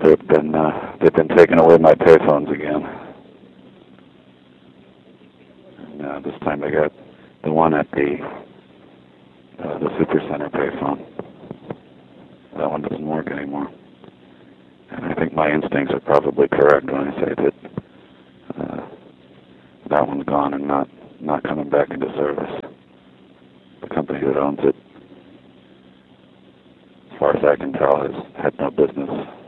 they've been taking away my payphones again. And this time they got the one at the Supercenter payphone. That one doesn't work anymore. And I think my instincts are probably correct when I say that that one's gone and not coming back into service. The company that owns it, as far as I can tell, has had no business